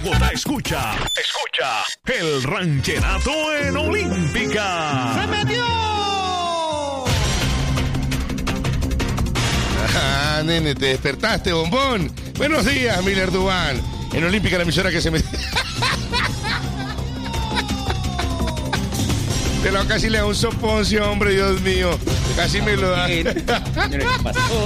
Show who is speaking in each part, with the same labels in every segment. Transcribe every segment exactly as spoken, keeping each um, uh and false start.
Speaker 1: Bogotá escucha, escucha el rancherato en Olímpica.
Speaker 2: ¡Se metió!
Speaker 3: Ah, nene, te despertaste, bombón. Buenos días, Miller Dubán. En Olímpica, la emisora que se metió. Te lo casi le da un soponcio, hombre, Dios mío. Casi me lo da.
Speaker 4: ¿Qué pasó?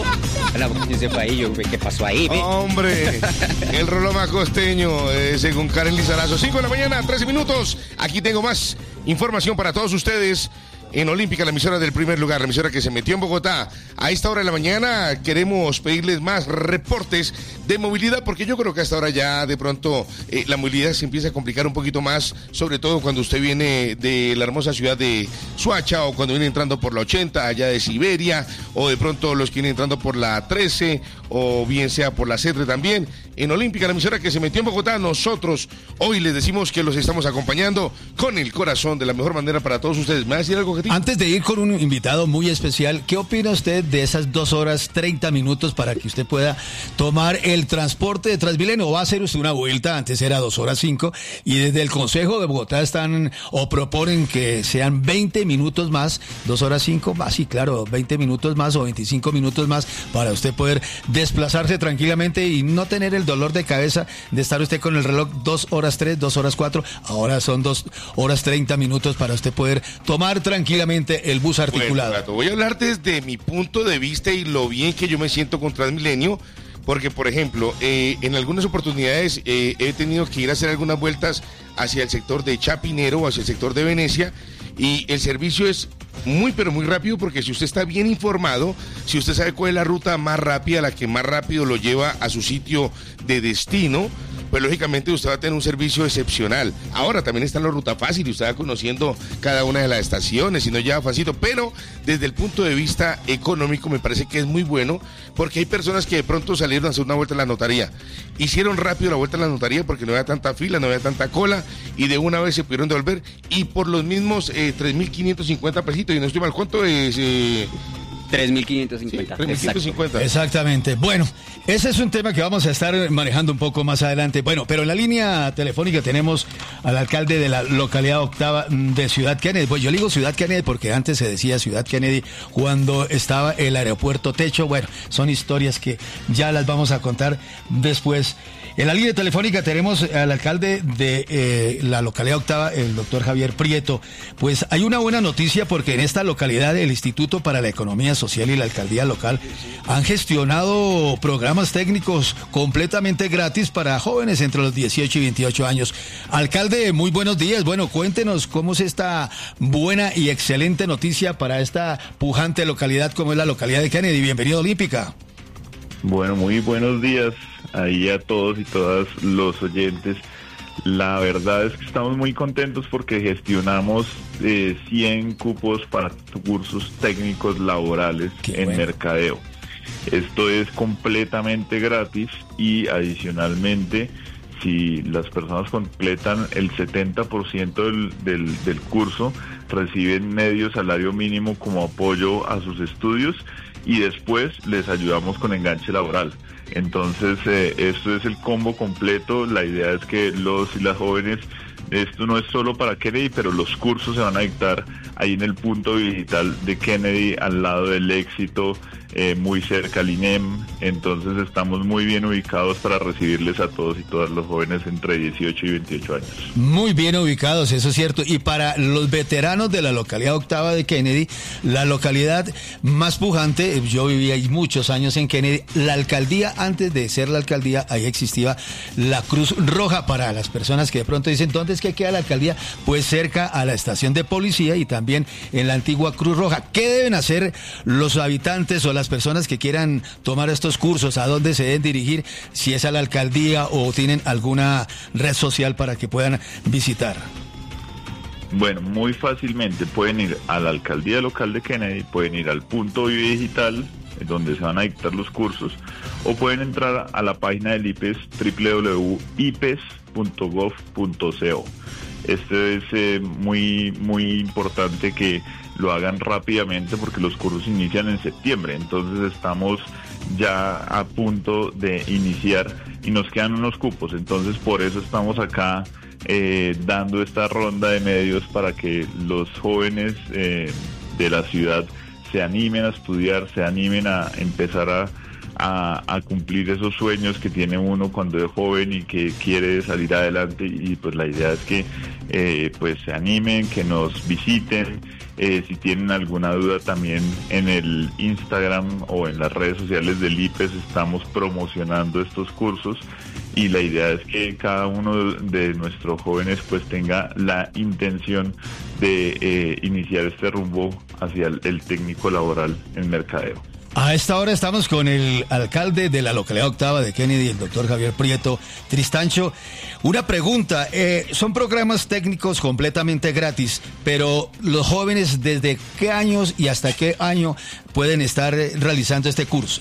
Speaker 4: Se fue ahí, yo, ¿qué pasó ahí? ¿Ve?
Speaker 3: Hombre, el rolo más costeño, eh, según Karen Lizarazo. cinco de la mañana, trece minutos. Aquí tengo más información para todos ustedes. En Olímpica, la emisora del primer lugar, la emisora que se metió en Bogotá. A esta hora de la mañana queremos pedirles más reportes de movilidad, porque yo creo que a esta hora ya de pronto eh, la movilidad se empieza a complicar un poquito más, sobre todo cuando usted viene de la hermosa ciudad de Soacha, o cuando viene entrando por la ochenta, allá de Siberia, o de pronto los que vienen entrando por la trece, o bien sea por la Cetre también. En Olímpica, la emisora que se metió en Bogotá, nosotros hoy les decimos que los estamos acompañando con el corazón de la mejor manera para todos ustedes. ¿Me va a decir algo, Getito?
Speaker 5: Antes de ir con un invitado muy especial, ¿qué opina usted de esas dos horas treinta minutos para que usted pueda tomar el transporte de Transmilenio? ¿Va a hacer usted una vuelta? Antes era dos horas cinco, y desde el Consejo de Bogotá están o proponen que sean veinte minutos más, dos horas cinco, más, sí, claro, veinte minutos más o veinticinco minutos más para usted poder desplazarse tranquilamente y no tener el dolor de cabeza de estar usted con el reloj dos horas tres, dos horas cuatro, ahora son dos horas treinta minutos para usted poder tomar tranquilamente el bus articulado.
Speaker 3: Bueno, Gato, voy a hablar desde mi punto de vista y lo bien que yo me siento con Transmilenio, porque por ejemplo, eh, en algunas oportunidades eh, he tenido que ir a hacer algunas vueltas hacia el sector de Chapinero o hacia el sector de Venecia, y el servicio es muy pero muy rápido, porque si usted está bien informado, si usted sabe cuál es la ruta más rápida, la que más rápido lo lleva a su sitio de destino, pues lógicamente usted va a tener un servicio excepcional. Ahora también está la ruta fácil y usted va conociendo cada una de las estaciones y no lleva facito, pero desde el punto de vista económico me parece que es muy bueno, porque hay personas que de pronto salieron a hacer una vuelta en la notaría, hicieron rápido la vuelta en la notaría porque no había tanta fila, no había tanta cola, y de una vez se pudieron devolver, y por los mismos eh, tres mil quinientos cincuenta pesitos, y no estoy mal, ¿cuánto es? Eh...
Speaker 4: tres mil quinientos cincuenta.
Speaker 3: Sí, tres mil quinientos cincuenta.
Speaker 5: Exactamente. Bueno, ese es un tema que vamos a estar manejando un poco más adelante. Bueno, pero en la línea telefónica tenemos al alcalde de la localidad octava de Ciudad Kennedy. Pues yo digo Ciudad Kennedy porque antes se decía Ciudad Kennedy cuando estaba el aeropuerto Techo. Bueno, son historias que ya las vamos a contar después. En la línea telefónica tenemos al alcalde de eh, la localidad octava, el doctor Javier Prieto. Pues hay una buena noticia, porque en esta localidad el Instituto para la Economía Social y la alcaldía local han gestionado programas técnicos completamente gratis para jóvenes entre los dieciocho y veintiocho años. Alcalde, muy buenos días. Bueno, cuéntenos cómo es esta buena y excelente noticia para esta pujante localidad como es la localidad de Kennedy. Bienvenido a Olímpica.
Speaker 6: Bueno, muy buenos días ahí a todos y todas los oyentes. La verdad es que estamos muy contentos porque gestionamos eh, cien cupos para cursos técnicos laborales Qué en bueno. mercadeo. Esto es completamente gratis, y adicionalmente, si las personas completan el setenta por ciento del, del, del curso, reciben medio salario mínimo como apoyo a sus estudios, y después les ayudamos con enganche laboral. Entonces, eh, esto es el combo completo. La idea es que los y las jóvenes, esto no es solo para Kennedy, pero los cursos se van a dictar ahí en el punto digital de Kennedy, al lado del Éxito, eh, muy cerca al I N E M. Entonces estamos muy bien ubicados para recibirles a todos y todas los jóvenes entre dieciocho y veintiocho años.
Speaker 5: Muy bien ubicados, eso es cierto. Y para los veteranos de la localidad octava de Kennedy, la localidad más pujante, yo viví ahí muchos años en Kennedy, la alcaldía, antes de ser la alcaldía, ahí existía la Cruz Roja. Para las personas que de pronto dicen, ¿dónde es que queda la alcaldía? Pues cerca a la estación de policía y también en la antigua Cruz Roja. ¿Qué deben hacer los habitantes o las personas que quieran tomar estos cursos? ¿A dónde se deben dirigir? Si es a la alcaldía o tienen alguna red social para que puedan visitar.
Speaker 6: Bueno, muy fácilmente pueden ir a la alcaldía local de Kennedy, pueden ir al punto Vive Digital, donde se van a dictar los cursos, o pueden entrar a la página del I P E S, doble u doble u doble u punto i p e s punto gov punto co. Esto es eh, muy, muy importante que lo hagan rápidamente, porque los cursos inician en septiembre. Entonces estamos ya a punto de iniciar y nos quedan unos cupos, entonces por eso estamos acá eh, dando esta ronda de medios para que los jóvenes eh, de la ciudad se animen a estudiar, se animen a empezar a A, a cumplir esos sueños que tiene uno cuando es joven y que quiere salir adelante, y pues la idea es que eh, pues se animen, que nos visiten. Eh, si tienen alguna duda, también en el Instagram o en las redes sociales del I P E S estamos promocionando estos cursos, y la idea es que cada uno de nuestros jóvenes pues tenga la intención de eh, iniciar este rumbo hacia el, el técnico laboral en mercadeo.
Speaker 5: A esta hora estamos con el alcalde de la localidad octava de Kennedy, el doctor Javier Prieto Tristancho. Una pregunta, eh, son programas técnicos completamente gratis, pero los jóvenes, ¿desde qué años y hasta qué año pueden estar realizando este curso?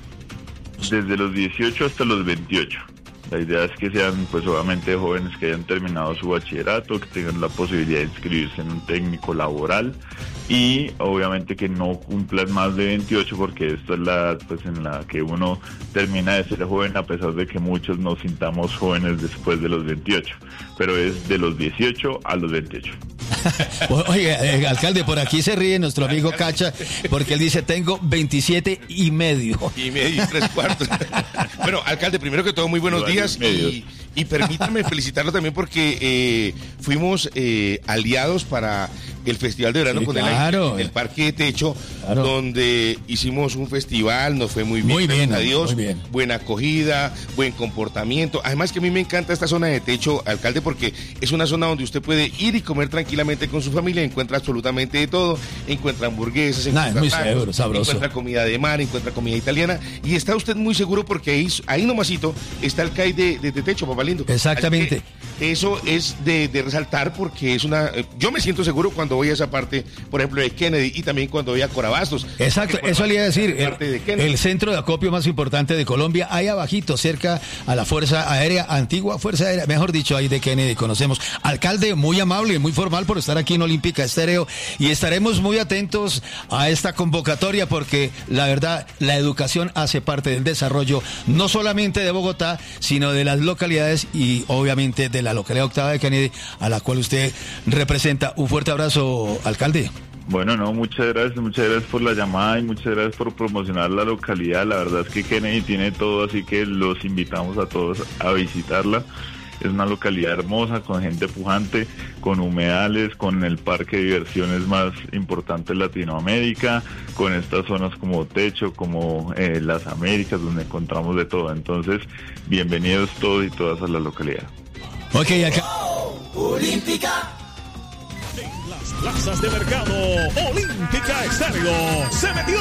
Speaker 6: Desde los dieciocho hasta los veintiocho. La idea es que sean, pues obviamente, jóvenes que hayan terminado su bachillerato, que tengan la posibilidad de inscribirse en un técnico laboral, y obviamente que no cumplan más de veintiocho, porque esto es la edad pues en la que uno termina de ser joven, a pesar de que muchos nos sintamos jóvenes después de los veintiocho, pero es de los dieciocho a los veintiocho.
Speaker 5: Oye, eh, alcalde, por aquí se ríe nuestro amigo Cacha, porque él dice, tengo veintisiete y medio.
Speaker 3: Y medio y tres cuartos. Bueno, alcalde, primero que todo, muy buenos días, y, y permítame felicitarlo también porque eh, fuimos eh, aliados para el Festival de Verano, sí, con claro, el, el Parque de Techo, claro, donde hicimos un festival, nos fue muy bien,
Speaker 5: muy bien,
Speaker 3: adiós,
Speaker 5: muy bien,
Speaker 3: buena acogida, buen comportamiento. Además que a mí me encanta esta zona de Techo, alcalde, porque es una zona donde usted puede ir y comer tranquilamente con su familia, encuentra absolutamente de todo, encuentra hamburguesas, encuentra,
Speaker 5: nah, muy
Speaker 3: tacos,
Speaker 5: seguro, sabroso,
Speaker 3: encuentra comida de mar, encuentra comida italiana, y está usted muy seguro porque ahí, ahí nomasito está el C A I de, de, de Techo, papá lindo.
Speaker 5: Exactamente.
Speaker 3: Eso es de, de resaltar, porque es una... Yo me siento seguro cuando voy a esa parte, por ejemplo, de Kennedy, y también cuando voy a Corabastos.
Speaker 5: Exacto, eso le iba a decir, el,
Speaker 3: de
Speaker 5: el centro de acopio más importante de Colombia, ahí abajito, cerca a la Fuerza Aérea, antigua Fuerza Aérea, mejor dicho, ahí de Kennedy conocemos. Alcalde, muy amable y muy formal por estar aquí en Olímpica Estéreo, y estaremos muy atentos a esta convocatoria, porque la verdad, la educación hace parte del desarrollo, no solamente de Bogotá, sino de las localidades y obviamente de la localidad octava de Kennedy, a la cual usted representa. Un fuerte abrazo, alcalde.
Speaker 6: Bueno, no, muchas gracias, muchas gracias por la llamada y muchas gracias por promocionar la localidad. La verdad es que Kennedy tiene todo, así que los invitamos a todos a visitarla. Es una localidad hermosa, con gente pujante, con humedales, con el parque de diversiones más importante de Latinoamérica, con estas zonas como Techo, como eh, las Américas, donde encontramos de todo. Entonces, bienvenidos todos y todas a la localidad.
Speaker 5: Ok, acá.
Speaker 1: Olímpica. En las plazas de mercado, Olímpica Estéreo se metió.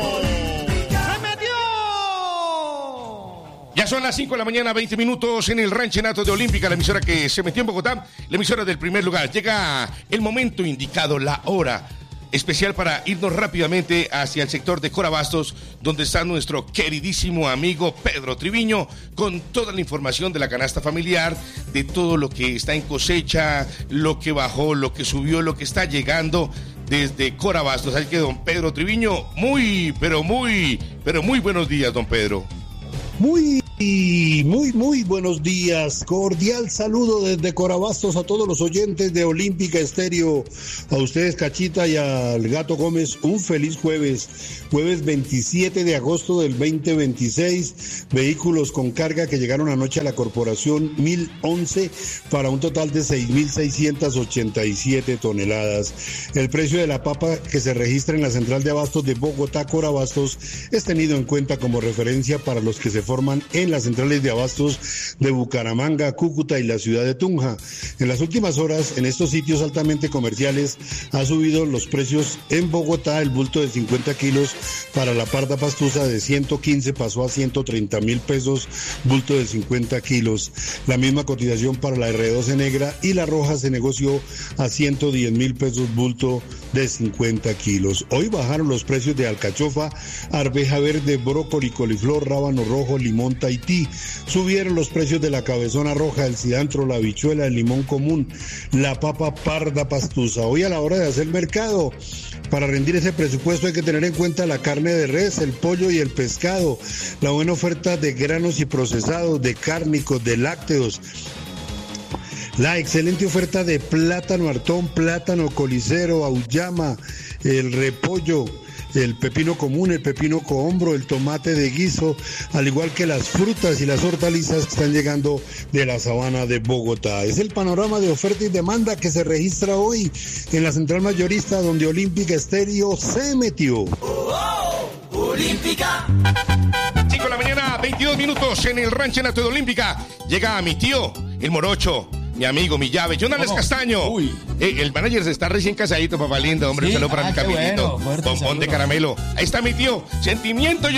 Speaker 1: Ya son las cinco de la mañana, veinte minutos en el Ranchenato de Olímpica, la emisora que se metió en Bogotá, la emisora del primer lugar. Llega el momento indicado, la hora especial para irnos rápidamente hacia el sector de Corabastos, donde está nuestro queridísimo amigo Pedro Triviño, con toda la información de la canasta familiar, de todo lo que está en cosecha, lo que bajó, lo que subió, lo que está llegando desde Corabastos. Así que don Pedro Triviño, muy, pero muy, pero muy buenos días, don Pedro.
Speaker 2: Muy, muy, muy buenos días. Cordial saludo desde Corabastos a todos los oyentes de Olímpica Estéreo. A ustedes, Cachita, y al Gato Gómez, un feliz jueves. Jueves veintisiete de agosto del veinte veintiséis. Vehículos con carga que llegaron anoche a la corporación mil once para un total de seis mil seiscientas ochenta y siete toneladas. El precio de la papa que se registra en la central de abastos de Bogotá, Corabastos, es tenido en cuenta como referencia para los que se forman en las centrales de abastos de Bucaramanga, Cúcuta y la ciudad de Tunja. En las últimas horas, en estos sitios altamente comerciales, ha subido los precios. En Bogotá, el bulto de cincuenta kilos para la parda pastusa de ciento quince pasó a ciento treinta mil pesos, bulto de cincuenta kilos. La misma cotización para la erre doce negra y la roja se negoció a ciento diez mil pesos, bulto de cincuenta kilos. Hoy bajaron los precios de alcachofa, arveja verde, brócoli, coliflor, rábano rojo, limón Tahití. Subieron los precios de la cabezona roja, el cilantro, la habichuela, el limón común, la papa parda pastusa. Hoy a la hora de hacer mercado, Para rendir ese presupuesto hay que tener en cuenta la carne de res, el pollo y el pescado, la buena oferta de granos y procesados, de cárnicos, de lácteos, la excelente oferta de plátano artón, plátano colicero, auyama, el repollo, el pepino común, el pepino cohombro, el tomate de guiso, al igual que las frutas y las hortalizas que están llegando de la sabana de Bogotá. Es el panorama de oferta y demanda que se registra hoy en la central mayorista donde Olímpica Estéreo se metió.
Speaker 1: Oh, oh, Olímpica. cinco de la mañana, veintidós minutos en el ranchenato de Olímpica. Llega mi tío, el morocho. Mi amigo, mi llave, Jonales Castaño. Uy. Eh, el manager se está recién casadito, papá lindo, hombre. Sí, un saludo para ah, mi Camilito. Bueno, bombón de caramelo. Ahí está mi tío. Sentimiento.